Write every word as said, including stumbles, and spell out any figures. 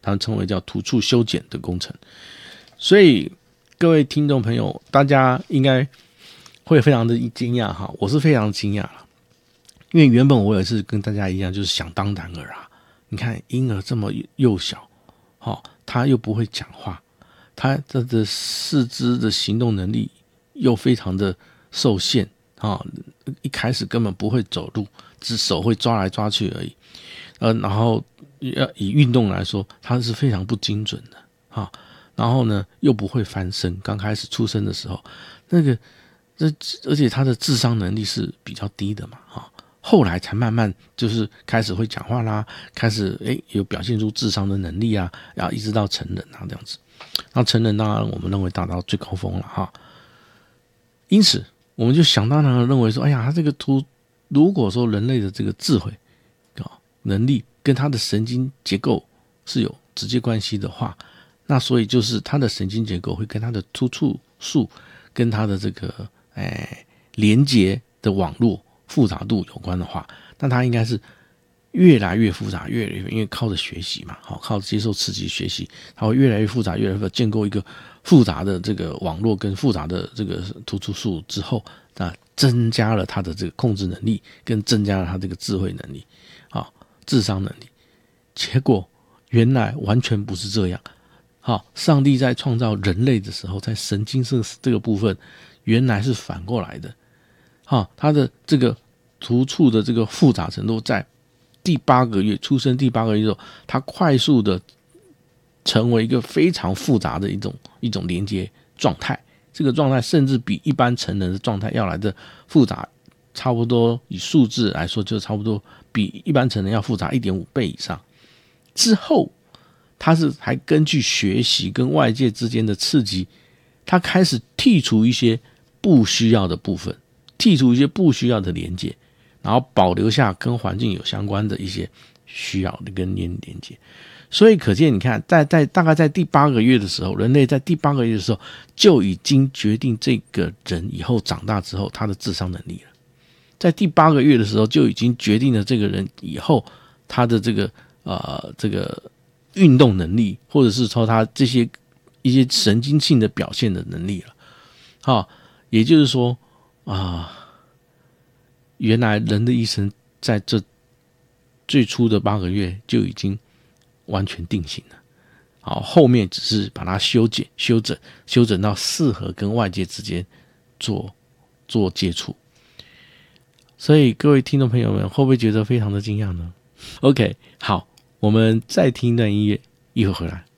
他们称为叫突触修剪的工程。所以各位听众朋友，大家应该会非常的惊讶哈，我是非常惊讶了，因为原本我也是跟大家一样，就是想当然尔啊。你看婴儿这么幼小，哦，他又不会讲话，他的四肢的行动能力又非常的受限啊、哦，一开始根本不会走路，只手会抓来抓去而已。呃，然后要以运动来说，他是非常不精准的啊、哦。然后呢，又不会翻身，刚开始出生的时候，那个，这而且他的智商能力是比较低的嘛，哈、哦，后来才慢慢就是开始会讲话啦，开始诶有表现出智商的能力啊，然后一直到成人啊这样子。然后成人当然我们认为达到最高峰了哈，因此我们就想当然的认为说，哎呀，他这个突如果说人类的这个智慧啊能力跟他的神经结构是有直接关系的话。那所以就是它的神经结构会跟它的突触数跟它的这个诶连接的网络复杂度有关的话，那它应该是越来越复杂，越来越因为靠着学习嘛，好，靠着接受刺激学习，它会越来越复杂，越来越复杂，建构一个复杂的这个网络跟复杂的这个突触数之后，那增加了它的这个控制能力，跟增加了它这个智慧能力，好，智商能力。结果原来完全不是这样。好，上帝在创造人类的时候，在神经这个部分，原来是反过来的。好，他的这个突触的这个复杂程度，在第八个月出生第八个月之后，他快速的成为一个非常复杂的一种一种连接状态。这个状态甚至比一般成人的状态要来的复杂，差不多以数字来说，就差不多比一般成人要复杂 一点五 倍以上。之后。他是还根据学习跟外界之间的刺激，他开始剔除一些不需要的部分，剔除一些不需要的连接，然后保留下跟环境有相关的一些需要的跟连连接。所以可见，你看，在在大概在第八个月的时候，人类在第八个月的时候就已经决定这个人以后长大之后他的智商能力了。在第八个月的时候就已经决定了这个人以后他的这个呃这个。运动能力，或者是说他这些一些神经性的表现的能力了，好，也就是说啊，原来人的一生在这最初的八个月就已经完全定型了，好，后面只是把它修剪、修整、修整到适合跟外界之间做做接触。所以各位听众朋友们，会不会觉得非常的惊讶呢 ？OK， 好。我们再听一段音乐，一会儿回来。